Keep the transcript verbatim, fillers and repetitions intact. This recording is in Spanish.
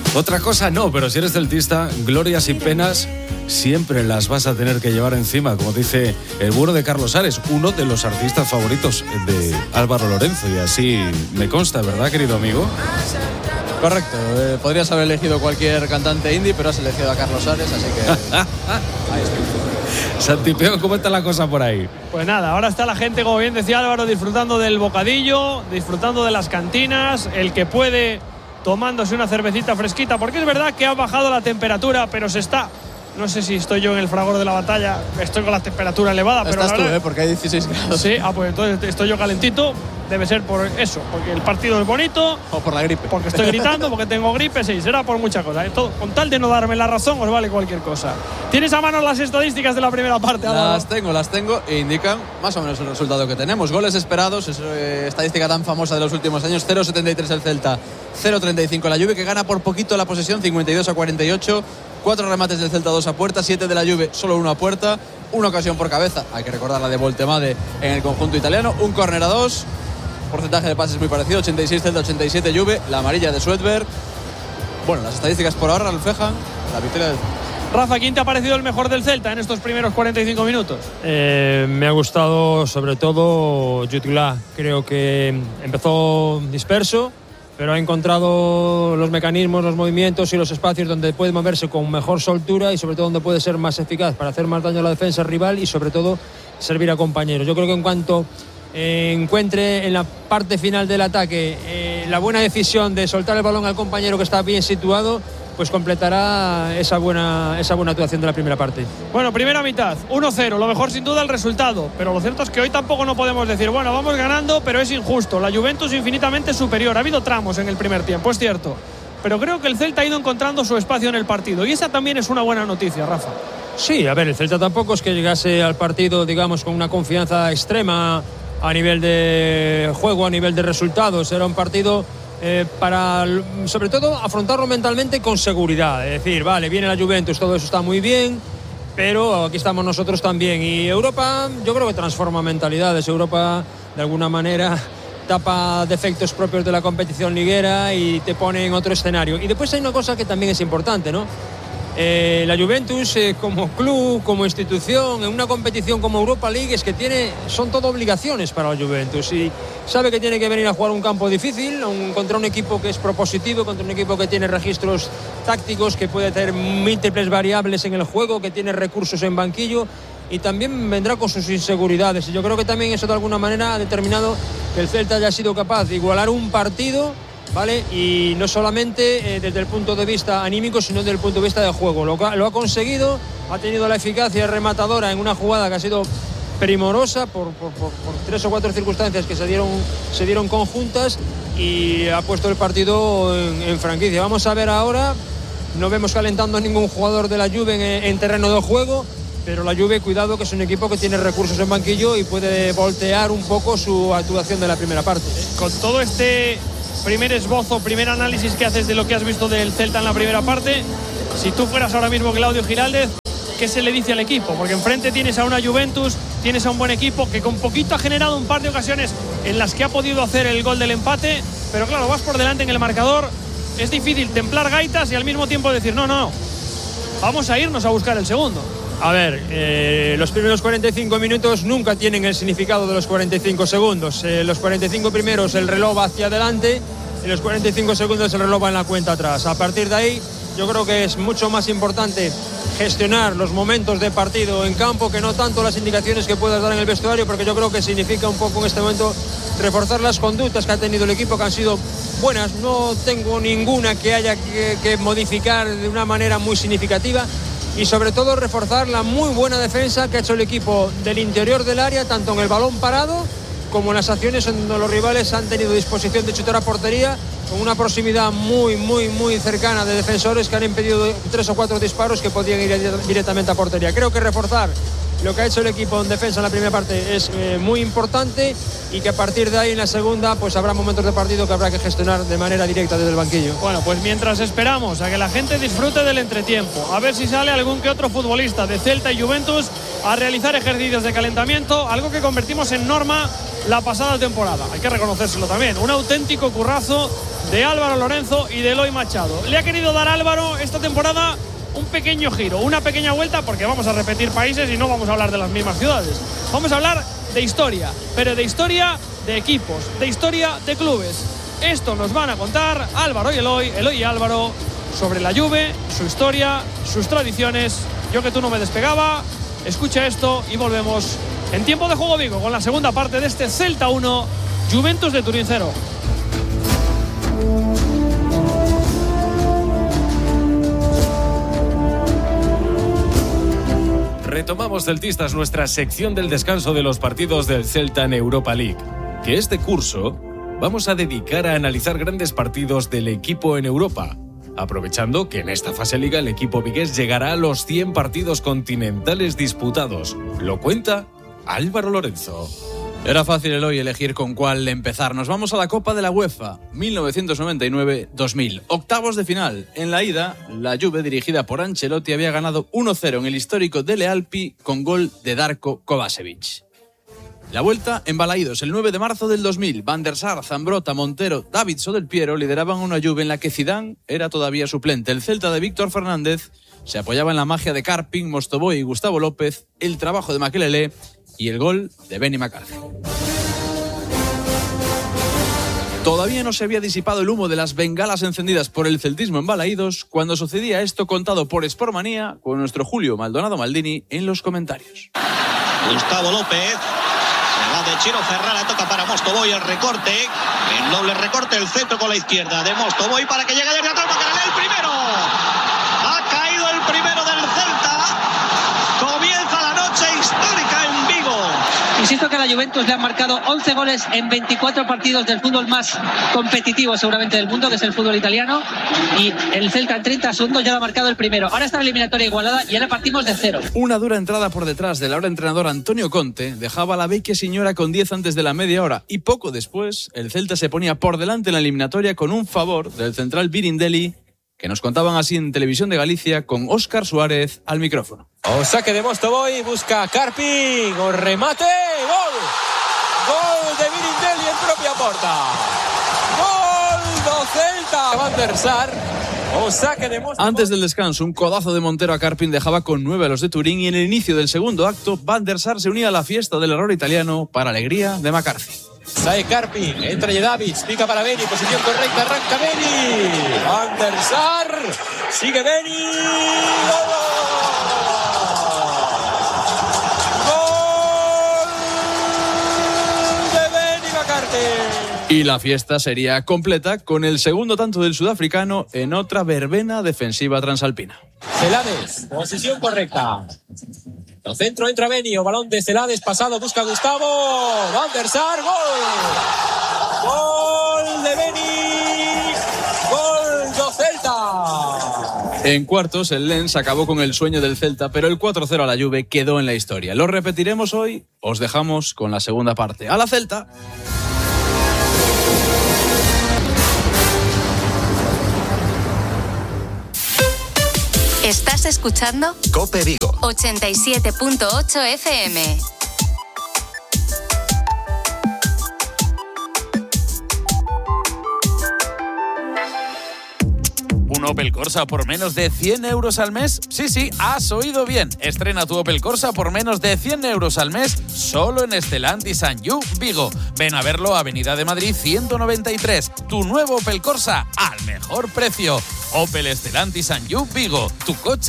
Otra cosa no, pero si eres celtista, glorias y penas siempre las vas a tener que llevar encima, como dice el bueno de Carlos Ares, uno de los artistas favoritos de Álvaro Lorenzo, y así me consta, ¿verdad, querido amigo? Correcto, eh, podrías haber elegido cualquier cantante indie, pero has elegido a Carlos Ares, así que ahí estoy. Santipeo, ¿cómo está la cosa por ahí? Pues nada, ahora está la gente, como bien decía Álvaro, disfrutando del bocadillo, disfrutando de las cantinas, el que puede tomándose una cervecita fresquita, porque es verdad que ha bajado la temperatura, pero se está... No sé si estoy yo en el fragor de la batalla, estoy con la temperatura elevada, pero estás la tú, verdad, ¿eh? Porque hay dieciséis grados. Sí, ah, pues entonces estoy yo calentito. Debe ser por eso, porque el partido es bonito. O por la gripe. Porque estoy gritando, porque tengo gripe, sí, será por muchas cosas. Todo, con tal de no darme la razón, os vale cualquier cosa. ¿Tienes a mano las estadísticas de la primera parte, Álvaro? Las tengo, las tengo e indican más o menos el resultado que tenemos. Goles esperados, es eh, estadística tan famosa de los últimos años. cero coma setenta y tres el Celta, cero coma treinta y cinco la Juve, que gana por poquito la posesión, cincuenta y dos a cuarenta y ocho. Cuatro remates del Celta, dos a puerta, siete de la Juve, solo uno a puerta, una ocasión por cabeza, hay que recordar la de Voltemade en el conjunto italiano, un córner a dos, porcentaje de pases muy parecido, ochenta y seis Celta, ochenta y siete Juve, la amarilla de Svedberg. Bueno, las estadísticas por ahora reflejan la victoria del Rafa, ¿quién te ha parecido el mejor del Celta en estos primeros cuarenta y cinco minutos? Eh, me ha gustado sobre todo Jutgla, creo que empezó disperso, pero ha encontrado los mecanismos, los movimientos y los espacios donde puede moverse con mejor soltura y sobre todo donde puede ser más eficaz para hacer más daño a la defensa rival y sobre todo servir a compañeros. Yo creo que en cuanto eh, encuentre en la parte final del ataque eh, la buena decisión de soltar el balón al compañero que está bien situado, pues completará esa buena, esa buena actuación de la primera parte. Bueno, primera mitad, uno cero, lo mejor sin duda el resultado, pero lo cierto es que hoy tampoco no podemos decir, bueno, vamos ganando, pero es injusto, la Juventus infinitamente superior, ha habido tramos en el primer tiempo, es cierto, pero creo que el Celta ha ido encontrando su espacio en el partido, y esa también es una buena noticia, Rafa. Sí, a ver, el Celta tampoco es que llegase al partido, digamos, con una confianza extrema a nivel de juego, a nivel de resultados, era un partido... Eh, para sobre todo afrontarlo mentalmente con seguridad, es decir, vale, viene la Juventus, todo eso está muy bien, pero aquí estamos nosotros también, y Europa yo creo que transforma mentalidades. Europa de alguna manera tapa defectos propios de la competición liguera y te pone en otro escenario. Y después hay una cosa que también es importante, ¿no? Eh, la Juventus eh, como club, como institución, en una competición como Europa League, es que tiene, son todo obligaciones para la Juventus y sabe que tiene que venir a jugar un campo difícil, un, contra un equipo que es propositivo, contra un equipo que tiene registros tácticos, que puede tener múltiples variables en el juego, que tiene recursos en banquillo y también vendrá con sus inseguridades. Y yo creo que también eso de alguna manera ha determinado que el Celta haya sido capaz de igualar un partido, ¿vale? Y no solamente eh, desde el punto de vista anímico, sino desde el punto de vista de juego. Lo, lo ha conseguido, ha tenido la eficacia rematadora en una jugada que ha sido primorosa por, por, por, por tres o cuatro circunstancias que se dieron, se dieron conjuntas, y ha puesto el partido en, en franquicia. Vamos a ver ahora, no vemos calentando a ningún jugador de la Juve en, en terreno de juego, pero la Juve, cuidado, que es un equipo que tiene recursos en banquillo y puede voltear un poco su actuación de la primera parte. Con todo este primer esbozo, primer análisis que haces de lo que has visto del Celta en la primera parte, si tú fueras ahora mismo Claudio Giraldez, ¿qué se le dice al equipo? Porque enfrente tienes a una Juventus, tienes a un buen equipo que con poquito ha generado un par de ocasiones en las que ha podido hacer el gol del empate, pero claro, vas por delante en el marcador, es difícil templar gaitas y al mismo tiempo decir no, no, vamos a irnos a buscar el segundo. A ver, eh, los primeros cuarenta y cinco minutos nunca tienen el significado de los cuarenta y cinco segundos. Eh, los cuarenta y cinco primeros el reloj va hacia adelante y los cuarenta y cinco segundos el reloj va en la cuenta atrás. A partir de ahí yo creo que es mucho más importante gestionar los momentos de partido en campo que no tanto las indicaciones que puedas dar en el vestuario, porque yo creo que significa un poco en este momento reforzar las conductas que ha tenido el equipo, que han sido buenas. No tengo ninguna que haya que, que modificar de una manera muy significativa, y sobre todo reforzar la muy buena defensa que ha hecho el equipo del interior del área, tanto en el balón parado como en las acciones en donde los rivales han tenido disposición de chutar a portería, con una proximidad muy, muy, muy cercana de defensores que han impedido tres o cuatro disparos que podían ir directamente a portería. Creo que reforzar lo que ha hecho el equipo en defensa en la primera parte es eh, muy importante, y que a partir de ahí en la segunda pues habrá momentos de partido que habrá que gestionar de manera directa desde el banquillo. Bueno, pues mientras esperamos a que la gente disfrute del entretiempo, a ver si sale algún que otro futbolista de Celta y Juventus a realizar ejercicios de calentamiento, algo que convertimos en norma la pasada temporada, hay que reconocérselo también, un auténtico currazo de Álvaro Lorenzo y de Eloy Machado. Le ha querido dar Álvaro esta temporada un pequeño giro, una pequeña vuelta, porque vamos a repetir países y no vamos a hablar de las mismas ciudades. Vamos a hablar de historia, pero de historia de equipos, de historia de clubes. Esto nos van a contar Álvaro y Eloy, Eloy y Álvaro, sobre la Juve, su historia, sus tradiciones. Yo que tú no me despegaba. Escucha esto y volvemos en Tiempo de Juego Vigo con la segunda parte de este Celta uno, Juventus de Turín cero. Retomamos, celtistas, nuestra sección del descanso de los partidos del Celta en Europa League, que este curso vamos a dedicar a analizar grandes partidos del equipo en Europa, aprovechando que en esta fase liga el equipo vigués llegará a los cien partidos continentales disputados. Lo cuenta Álvaro Lorenzo. Era fácil, Eloy, elegir con cuál empezar. Nos vamos a la Copa de la UEFA mil novecientos noventa y nueve dos mil. Octavos de final. En la ida, la Juve, dirigida por Ancelotti, había ganado uno cero en el histórico Dele Alpi con gol de Darko Kovačević. La vuelta en Balaídos, el nueve de marzo del dos mil. Van der Sar, Zambrotta, Montero, Davids o Del Piero lideraban una Juve en la que Zidane era todavía suplente. El Celta de Víctor Fernández se apoyaba en la magia de Karpin, Mostovoy y Gustavo López, el trabajo de Makelele y el gol de Benny McCarthy. Todavía no se había disipado el humo de las bengalas encendidas por el celtismo en Balaídos cuando sucedía esto, contado por Sportmanía con nuestro Julio Maldonado Maldini en los comentarios. Gustavo López, se va de Chiro Ferrara, toca para Mostovoy, el recorte, el doble recorte, el centro con la izquierda de Mostovoy para que llegue desde atrás, Makelele, el primero. Ha caído el primero del Celta. Comienza la noche histórica en Vigo. Insisto que a la Juventus le han marcado once goles en veinticuatro partidos del fútbol más competitivo seguramente del mundo, que es el fútbol italiano, y el Celta en treinta segundos ya lo ha marcado el primero. Ahora está la eliminatoria igualada y ahora partimos de cero. Una dura entrada por detrás del ahora entrenador Antonio Conte dejaba a la vecchia señora con diez antes de la media hora, y poco después el Celta se ponía por delante en la eliminatoria con un favor del central Birindelli, que nos contaban así en Televisión de Galicia con Óscar Suárez al micrófono. O saque de Mostovoy, busca Karpin, o remate, gol. Gol de Birindelli en propia porta. Gol do Celta. Van der Sar, o saque de Mostovoy. Antes del descanso, un codazo de Montero a Karpin dejaba con nueve a los de Turín, y en el inicio del segundo acto, Van der Sar se unía a la fiesta del error italiano para alegría de McCarthy. Sae Karpin, entra Davids, pica para Benny, posición correcta, arranca Benny. Van der Sar, sigue Benny. ¡Gol! ¡Gol de Benny McCarthy! Y la fiesta sería completa con el segundo tanto del sudafricano en otra verbena defensiva transalpina. Celades, posición correcta. El centro, entra Benny, o balón de Celades, pasado, busca Gustavo. Van der Sar, gol. Gol de Benny. Gol do Celta. En cuartos, el Lens acabó con el sueño del Celta, pero el cuatro cero a la Juve quedó en la historia. Lo repetiremos hoy, os dejamos con la segunda parte. ¡A la Celta! ¿Estás escuchando? COPE Vigo ochenta y siete punto ocho F M. ¿Un Opel Corsa por menos de cien euros al mes? Sí, sí, has oído bien. Estrena tu Opel Corsa por menos de cien euros al mes solo en Stellantis and You Vigo. Ven a verlo, Avenida de Madrid ciento noventa y tres. Tu nuevo Opel Corsa al mejor precio. Opel Stellantis and You Vigo. Tu coche